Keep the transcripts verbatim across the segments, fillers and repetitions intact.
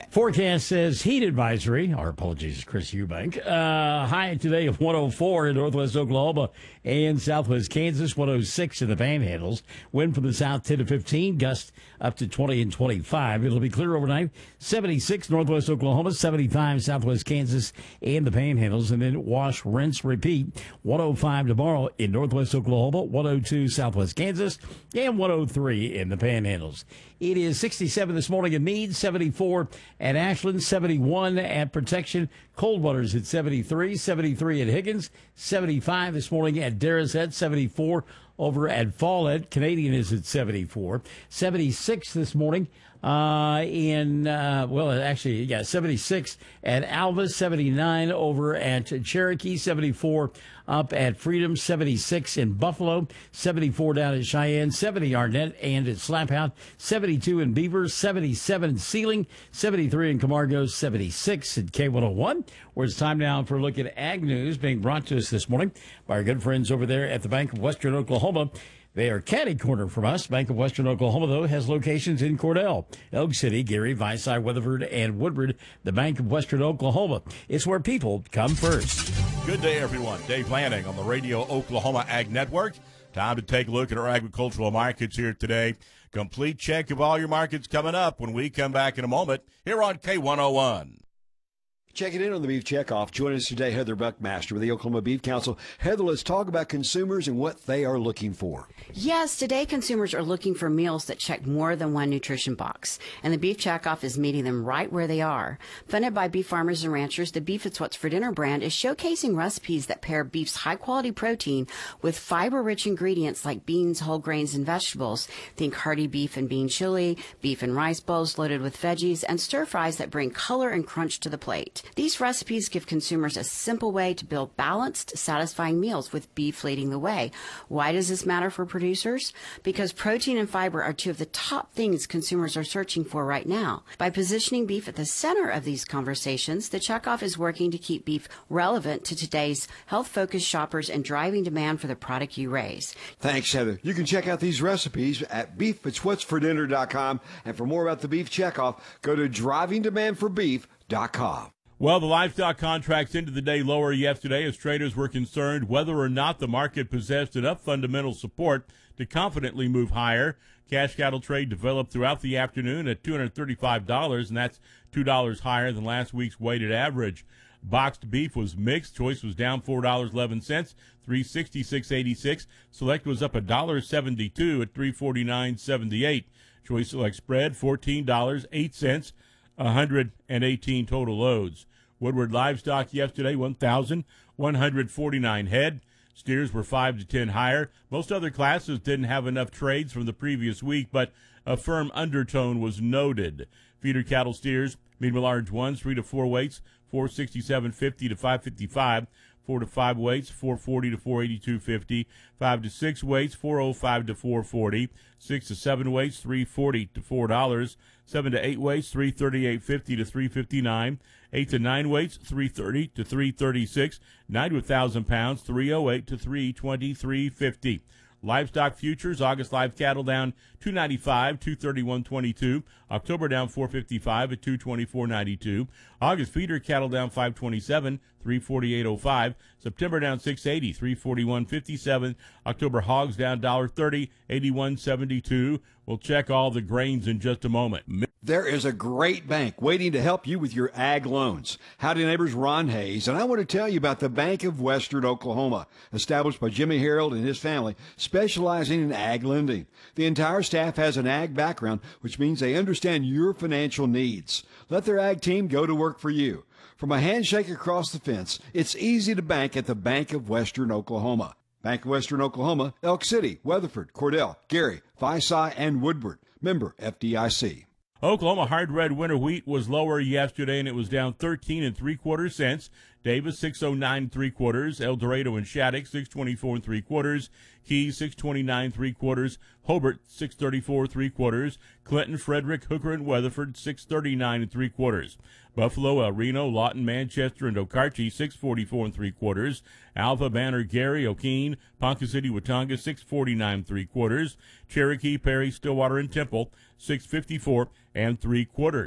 Forecast says heat advisory. Our apologies, Chris Eubank. Uh, high today of one oh four in northwest Oklahoma and southwest Kansas, one oh six in the Panhandles. Wind from the south ten to fifteen, gust up to twenty and twenty-five. It'll be clear overnight. seventy-six northwest Oklahoma, seventy-five southwest Kansas and the Panhandles, and then wash, rinse, repeat. one oh five tomorrow in northwest Oklahoma, one oh two southwest Kansas, and one oh three in the Panhandles. It is sixty-seven this morning at Meade, seventy-four at Ashland, seventy-one at Protection. Coldwater's at seventy-three, seventy-three at Higgins, seventy-five this morning at Darrowshead, seventy-four over at Follett. Canadian is at seventy-four, seventy-six this morning uh, in, uh, well, actually, yeah, seventy-six at Alva, seventy-nine over at Cherokee, seventy-four up at Freedom, seventy-six in Buffalo, seventy-four down at Cheyenne, seventy Arnett and at Slaphout, seventy-two in Beaver, seventy-seven in Sealing, seventy-three in Camargo, seventy-six in K one oh one. Where it's time now for a look at Ag News being brought to us this morning by our good friends over there at the Bank of Western Oklahoma. They are catty corner from us. Bank of Western Oklahoma, though, has locations in Cordell, Elk City, Gary, Vici, Weatherford, and Woodward. The Bank of Western Oklahoma. It's where people come first. Good day, everyone. Dave Lanning on the Radio Oklahoma Ag Network. Time to take a look at our agricultural markets here today. Complete check of all your markets coming up when we come back in a moment here on K one oh one. Checking in on the Beef Checkoff. Joining us today, Heather Buckmaster with the Oklahoma Beef Council. Heather, let's talk about consumers and what they are looking for. Yes, today consumers are looking for meals that check more than one nutrition box, and the Beef Checkoff is meeting them right where they are. Funded by beef farmers and ranchers, the Beef It's What's for Dinner brand is showcasing recipes that pair beef's high-quality protein with fiber-rich ingredients like beans, whole grains, and vegetables. Think hearty beef and bean chili, beef and rice bowls loaded with veggies, and stir-fries that bring color and crunch to the plate. These recipes give consumers a simple way to build balanced, satisfying meals with beef leading the way. Why does this matter for producers? Because protein and fiber are two of the top things consumers are searching for right now. By positioning beef at the center of these conversations, the Checkoff is working to keep beef relevant to today's health-focused shoppers and driving demand for the product you raise. Thanks, Heather. You can check out these recipes at beef it's what's for dinner dot com. And for more about the Beef Checkoff, go to driving demand for beef dot com. Well, the livestock contracts ended the day lower yesterday as traders were concerned whether or not the market possessed enough fundamental support to confidently move higher. Cash cattle trade developed throughout the afternoon at two hundred thirty-five dollars, and that's two dollars higher than last week's weighted average. Boxed beef was mixed. Choice was down four dollars and eleven cents, three sixty-six eighty-six. Select was up one dollar seventy-two at three forty-nine seventy-eight. Choice Select spread fourteen dollars and eight cents, one hundred eighteen total loads. Woodward livestock yesterday, one thousand one hundred forty-nine head. Steers were five to ten higher. Most other classes didn't have enough trades from the previous week, but a firm undertone was noted. Feeder cattle steers, medium large ones, three to four weights, four sixty-seven fifty to five fifty-five. Four to five weights, four forty to four eighty-two fifty. Five to six weights, four oh five to four forty. Six to seven weights, three forty to four dollars. Seven to eight weights, three thirty-eight fifty to three fifty-nine. Eight to nine weights, three thirty to three thirty-six. Nine to a thousand pounds, three oh eight to three twenty-three fifty. Livestock futures, August live cattle down two ninety-five, two thirty-one twenty-two. October down four fifty-five at two twenty-four ninety-two. August feeder cattle down five twenty-seven, three forty-eight oh five. September down six eighty, three forty-one fifty-seven. October hogs down one dollar thirty, eighty-one seventy-two. We'll check all the grains in just a moment. There is a great bank waiting to help you with your ag loans. Howdy neighbors, Ron Hayes, and I want to tell you about the Bank of Western Oklahoma, established by Jimmy Harold and his family, specializing in ag lending. The entire staff has an ag background, which means they understand your financial needs. Let their ag team go to work for you. From a handshake across the fence, it's easy to bank at the Bank of Western Oklahoma. Bank of Western Oklahoma, Elk City, Weatherford, Cordell, Gary, Vici, and Woodward. Member F D I C. Oklahoma hard red winter wheat was lower yesterday, and it was down thirteen and three quarters cents. Davis six oh nine and three quarters. El Dorado and Shattuck six twenty-four and three quarters. Keys six twenty-nine and three quarters. Hobart six thirty-four and three quarters. Clinton, Frederick, Hooker, and Weatherford six thirty-nine and three quarters. Buffalo, El Reno, Lawton, Manchester, and Okarche six forty-four and three quarters. Alpha, Banner, Gary, O'Keene, Ponca City, Watauga six forty-nine and three quarters. Cherokee, Perry, Stillwater, and Temple six fifty-four and three quarters.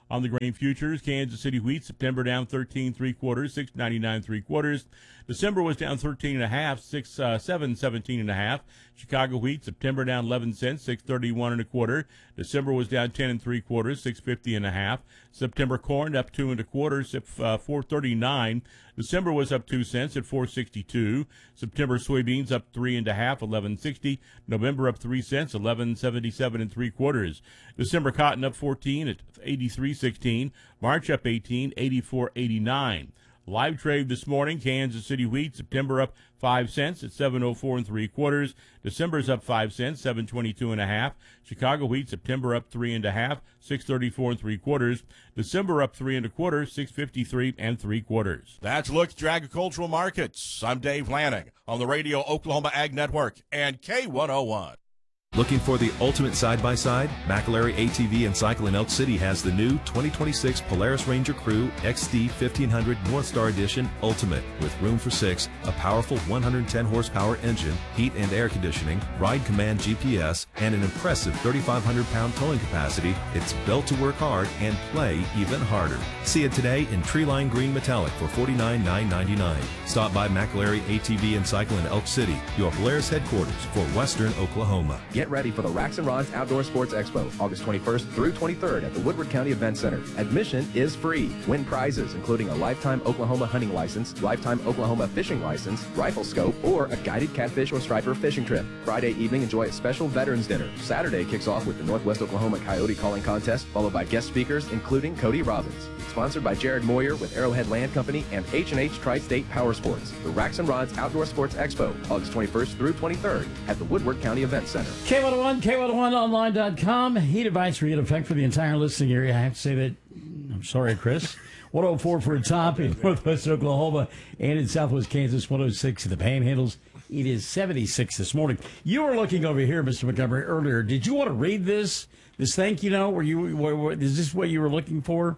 On the grain futures, Kansas City wheat, September down thirteen three quarters, six ninety-nine three quarters. December was down thirteen and a half, six uh, seven seventeen and a half. Chicago wheat, September down eleven cents, six thirty-one and a quarter. December was down ten and three quarters, six fifty and a half. September corn up two and a quarter, uh, four thirty-nine. December was up two cents at four sixty-two. September soybeans up three and a half, eleven sixty. November up three cents, eleven seventy-seven and three quarters. December cotton up fourteen at eighty-three sixteen. March up eighteen, eighty-four eighty-nine. Live trade this morning, Kansas City wheat, September up five cents at seven oh four and three quarters. December's up five cents, seven twenty-two and a half. Chicago wheat, September up three and a half, six thirty-four and three quarters. December up three and a quarter, six fifty-three and three quarters. That's a look at your agricultural markets. I'm Dave Lanning on the Radio Oklahoma Ag Network and K one oh one. Looking for the ultimate side-by-side? McElary A T V and Cycle in Elk City has the new twenty twenty-six Polaris Ranger Crew X D fifteen hundred North Star Edition Ultimate with room for six, a powerful one hundred ten horsepower engine, heat and air conditioning, ride command G P S, and an impressive thirty-five hundred pound towing capacity. It's built to work hard and play even harder. See it today in Treeline Green Metallic for forty-nine thousand nine hundred ninety-nine dollars. Stop by McElary A T V and Cycle in Elk City, your Polaris headquarters for Western Oklahoma. Get ready for the Racks and Rods Outdoor Sports Expo, August twenty-first through twenty-third at the Woodward County Event Center. Admission is free. Win prizes including a lifetime Oklahoma hunting license, lifetime Oklahoma fishing license, rifle scope, or a guided catfish or striper fishing trip. Friday evening, enjoy a special Veterans Dinner. Saturday kicks off with the Northwest Oklahoma Coyote Calling Contest, followed by guest speakers including Cody Robbins. Sponsored by Jared Moyer with Arrowhead Land Company and H and H Tri-State Power Sports. The Racks and Rods Outdoor Sports Expo, August twenty-first through twenty-third at the Woodward County Event Center. K one oh one, K one oh one online dot com. Heat advisory in effect for the entire listening area. I have to say that, I'm sorry, Chris. one oh four for a top in northwest Oklahoma and in southwest Kansas, one oh six in the Panhandles. It is seventy-six this morning. You were looking over here, Mister Montgomery, earlier. Did you want to read this? This thank you note? Were you, were, were, is this what you were looking for?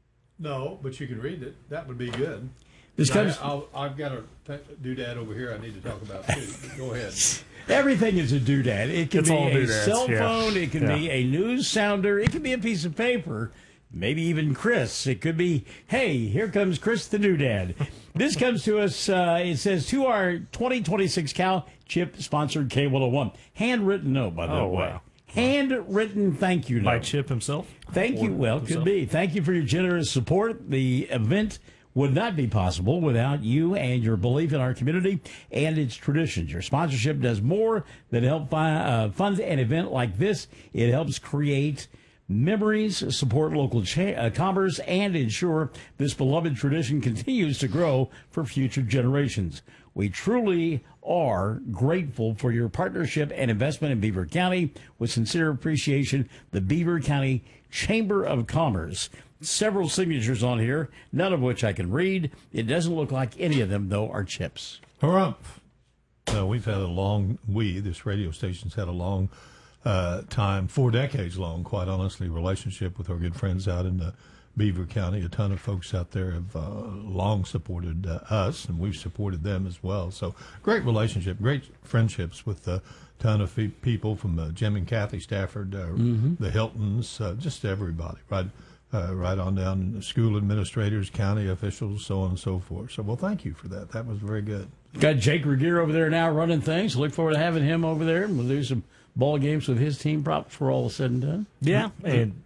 No, but you can read it. That would be good. This comes. I, I'll, I've got a doodad over here I need to talk about too. Go ahead. Everything is a doodad. It can It's be all a doodads, cell yeah. phone. It can Yeah. be a news sounder. It can be a piece of paper. Maybe even Chris. It could be, hey, here comes Chris the doodad. This comes to us. Uh, it says to our twenty twenty-six Cal Chip sponsored K one oh one. Handwritten note, by the Oh, way. wow. Handwritten thank you note. By Chip himself? Thank you. Or Well, himself? could be. Thank you for your generous support. The event would not be possible without you and your belief in our community and its traditions. Your sponsorship does more than help fi- uh, fund an event like this. It helps create memories, support local cha- uh, commerce, and ensure this beloved tradition continues to grow for future generations. We truly are grateful for your partnership and investment in Beaver County. With sincere appreciation, the Beaver County Chamber of Commerce. Several signatures on here, none of which I can read. It doesn't look like any of them, though, are Chips. Harumph. So we've had a long, we, this radio station's had a long uh, time, four decades long, quite honestly, relationship with our good friends out in uh, Beaver County. A ton of folks out there have uh, long supported uh, us, and we've supported them as well. So great relationship, great friendships with a ton of fe- people from uh, Jim and Kathy Stafford, uh, Mm-hmm. the Hiltons, uh, just everybody, right? Uh, right on down, school administrators, county officials, so on and so forth. So, well, thank you for that. That was very good. Got Jake Regier over there now running things. Look forward to having him over there. And we'll do some ball games with his team probably before all is said and done. Yeah. And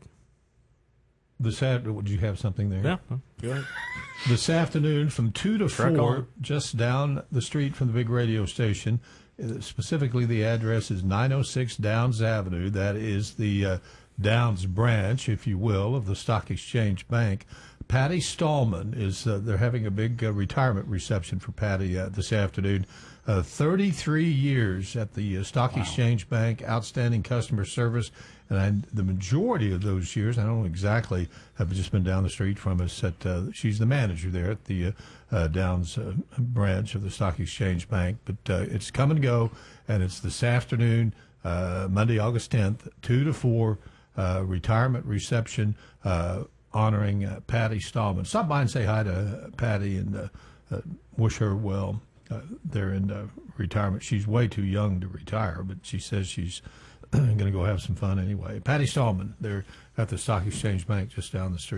This afternoon, would you have something there? yeah, go ahead. This afternoon from two to Truck four, on. just down the street from the big radio station. Uh, specifically, the address is nine oh six Downs Avenue. That is the uh, Downs branch, if you will, of the Stock Exchange Bank. Patty Stallman is, uh, they're having a big uh, retirement reception for Patty uh, this afternoon. Uh, thirty-three years at the uh, Stock Exchange Bank, outstanding customer service. And I, the majority of those years, I don't know exactly, have just been down the street from us. At uh, she's the manager there at the uh, uh, Downs uh, branch of the Stock Exchange Bank. But uh, it's come and go, and it's this afternoon, uh, Monday, August tenth, two to four, uh, retirement reception uh, honoring uh, Patty Stallman. Stop by and say hi to uh, Patty and uh, uh, wish her well. Uh, they're in uh, retirement. She's way too young to retire, but she says she's going to go have some fun anyway. Patty Stallman, they're at the Stock Exchange Bank just down the street.